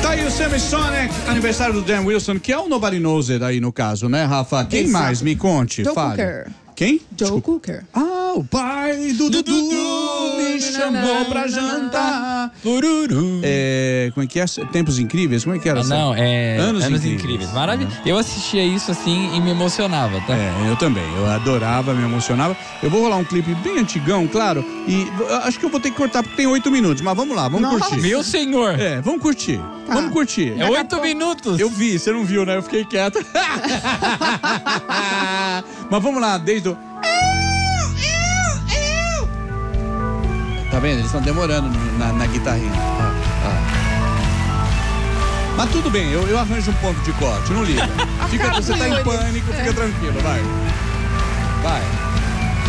Tá aí o Semisonic, aniversário do Dan Wilson, que é o Nobody Knows It aí no caso, né, Rafa? Quem Exato. mais? Me conte, Joe fale. Cooker. Quem? Joe Cooker. Ah, o pai do Dudu me chamou pra jantar. Tururu. Como é que é? Tempos Incríveis? Como é que era? Não, Anos Anos Incríveis. Incríveis. Maravilha. Eu assistia isso assim e me emocionava, tá? Eu também. Eu adorava, me emocionava. Eu vou rolar um clipe bem antigão, claro, e acho que eu vou ter que cortar porque tem 8 minutos, mas vamos lá, vamos Nossa. curtir. Meu senhor. Vamos curtir. Tá. Vamos curtir. É 8 minutos. Eu vi, você não viu, né? Eu fiquei quieto. Mas vamos lá, desde o... Tá vendo? Eles estão demorando na guitarrinha. Mas tudo bem, eu arranjo um ponto de corte, não liga. Você tá em pânico, fica tranquilo, vai. Vai.